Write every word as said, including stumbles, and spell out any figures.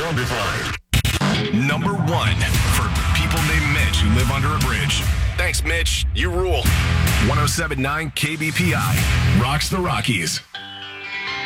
Zombified. Number one for people named Mitch who live under a bridge. Thanks, Mitch. You rule. one oh seven point nine K B P I rocks the Rockies.